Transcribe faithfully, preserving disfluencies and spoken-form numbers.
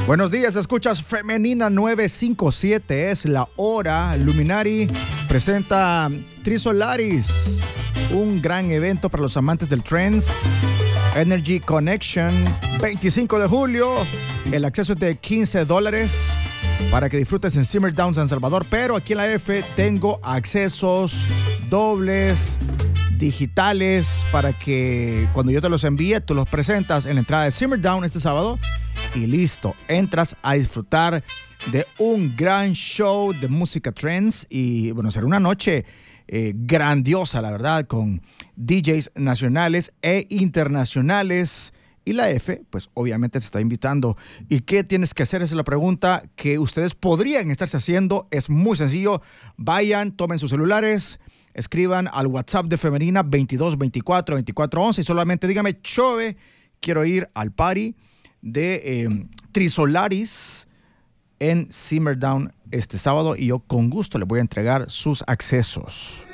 Buenos días, escuchas Femenina nueve cinco siete, es la hora. Luminari presenta Trisolaris, un gran evento para los amantes del trance. Energy Connection, veinticinco de julio. El acceso es de quince dólares para que disfrutes en Simmer Down, San Salvador. Pero aquí en la F tengo accesos dobles, digitales, para que cuando yo te los envíe, tú los presentas en la entrada de Simmer Down este sábado y listo, entras a disfrutar de un gran show de música trance. Y bueno, será una noche eh, grandiosa, la verdad, con D Js nacionales e internacionales. Y la F, pues obviamente te está invitando. ¿Y qué tienes que hacer? Esa es la pregunta que ustedes podrían estarse haciendo. Es muy sencillo. Vayan, tomen sus celulares, escriban al WhatsApp de Femenina veintidós veinticuatro veinticuatro once y solamente dígame: Chove, quiero ir al party de eh, Trisolaris en Simmer Down este sábado, y yo con gusto les voy a entregar sus accesos.